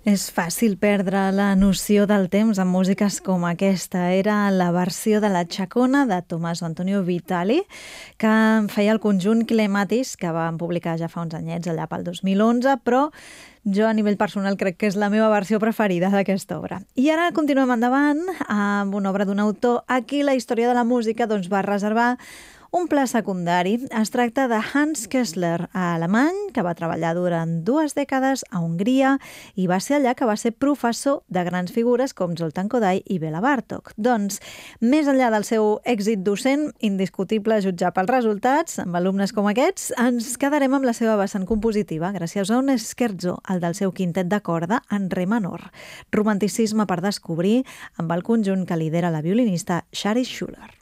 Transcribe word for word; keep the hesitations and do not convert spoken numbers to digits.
És fàcil perdre la noció del temps amb músiques com aquesta. Era la versió de la Chacona de Tommaso Antonio Vitali, que feia el conjunt Clematis, que van publicar ja fa uns anyets, allà pel dos mil onze, però jo a nivell personal crec que és la meva versió preferida d'aquesta obra. I ara continuem endavant amb una obra d'un autor a qui la història de la música doncs, va reservar un pla secundari. Es tracta de Hans Kessler, alemany, que va treballar durant dues dècades a Hongria i va ser allà que va ser professor de grans figures com Zoltán Kodály i Béla Bartók. Doncs, més enllà del seu èxit docent, indiscutible a jutjar pels resultats, amb alumnes com aquests, ens quedarem amb la seva vessant compositiva gràcies a un scherzo, el del seu quintet de corda en re menor. Romanticisme per descobrir amb el conjunt que lidera la violinista Shari Schuller.